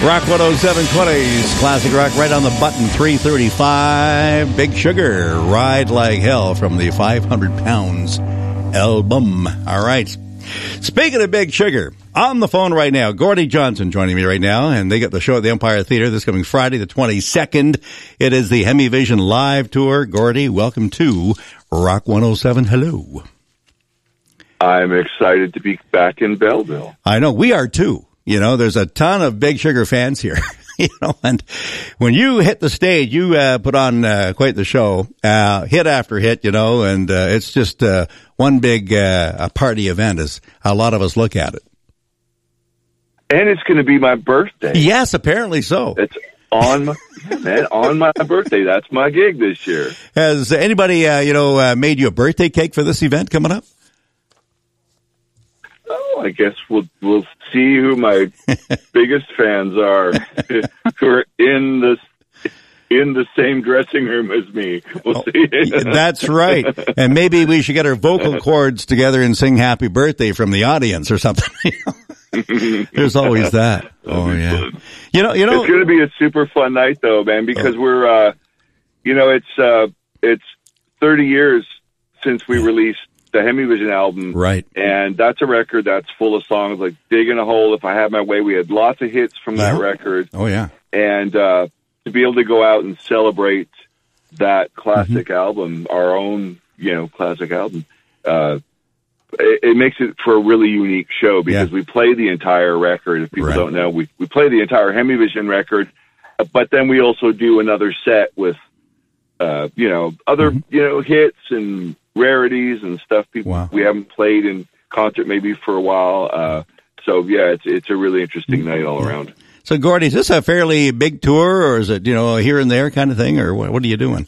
Rock 107.20's Classic Rock right on the button, 335. Big Sugar, Ride Like Hell from the 500 Pounds album. All right. Speaking of Big Sugar, on the phone right now, Gordie Johnson joining me right now, and they got the show at the Empire Theater this coming Friday, the 22nd. It is the Hemivision Live Tour. Gordie, welcome to Rock 107. Hello. I'm excited to be back in Belleville. I know, we are too. You know, there's a ton of Big Sugar fans here. You know, and when you hit the stage, you put on quite the show, hit after hit, you know, and it's just one big party event as a lot of us look at it. And it's going to be my birthday. Yes, apparently so. It's on my birthday. That's my gig this year. Has anybody, made you a birthday cake for this event coming up? Oh, I guess we'll see who my biggest fans are, who are in the same dressing room as me. We'll see. That's right. And maybe we should get our vocal cords together and sing Happy Birthday from the audience or something. There's always that. Oh, yeah. Fun. You know, it's going to be a super fun night though, man, because we're, it's 30 years since we released the Hemivision album. Right. And that's a record that's full of songs like Digging a Hole, If I Had My Way. We had lots of hits from that record. Oh, yeah. And to be able to go out and celebrate that classic album, our own, classic album, it makes it for a really unique show because we play the entire record. If people don't know, we play the entire Hemivision record, but then we also do another set with, other, hits and rarities and stuff we haven't played in concert maybe for a while. It's a really interesting night all around. So, Gordie, is this a fairly big tour, or is it, here and there kind of thing, or what are you doing?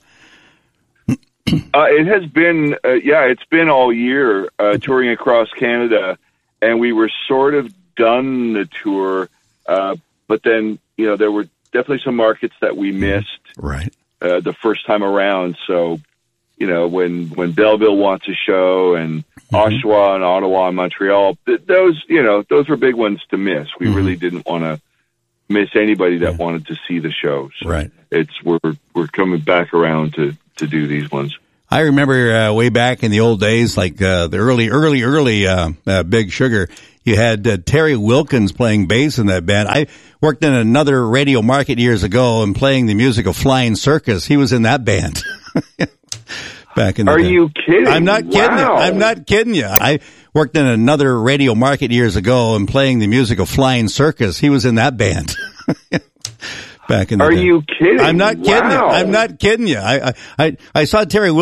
It has been, it's been all year, touring across Canada, and we were sort of done the tour, but then, there were definitely some markets that we missed the first time around, so when Belleville wants a show and Oshawa and Ottawa and Montreal, those were big ones to miss. We really didn't want to miss anybody that wanted to see the show. So we're coming back around to do these ones. I remember way back in the old days, like the early Big Sugar, you had Terry Wilkins playing bass in that band. I worked in another radio market years ago and playing the music of Flying Circus. He was in that band. Back in the day. Are you kidding? I'm not kidding you. I'm not kidding you. I worked in another radio market years ago and playing the music of Flying Circus. He was in that band. Back in the day. Are you kidding? I'm not kidding you. I'm not kidding you. I saw Terry